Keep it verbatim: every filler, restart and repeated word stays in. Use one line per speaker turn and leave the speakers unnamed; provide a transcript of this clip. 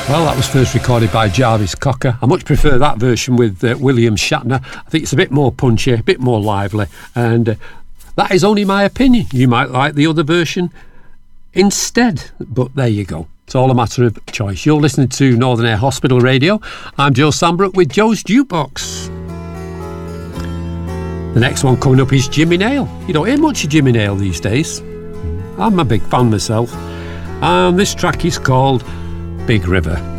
Well, that was first recorded by Jarvis Cocker. I much prefer that version with uh, William Shatner. I think it's a bit more punchy, a bit more lively, and uh, that is only my opinion. You might like the other version instead, but there you go. It's all a matter of choice. You're listening to Northern Air Hospital Radio. I'm Joe Sambrook with Joe's Jukebox. The next one coming up is Jimmy Nail. You don't hear much of Jimmy Nail these days. I'm a big fan myself. And this track is called Big River.